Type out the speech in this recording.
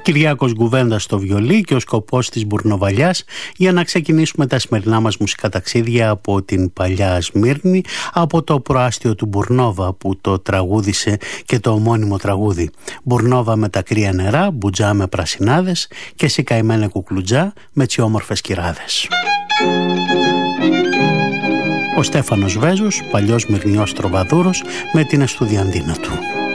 Κυριάκος Γκουβέντα στο βιολί και ο σκοπός της Μπουρνοβαλιάς για να ξεκινήσουμε τα σημερινά μας μουσικά ταξίδια από την παλιά Σμύρνη, από το προάστιο του Μπουρνόβα που το τραγούδισε και το ομώνυμο τραγούδι. Μπουρνόβα με τα κρύα νερά, Μπουτζά με πρασινάδες και εσύ καημένε κουκλουτζά με τσιόμορφες κυράδες. Ο Στέφανος Βέζος, παλιός Μυρνιός τροβαδούρος με την Εστουδιαντίνα του.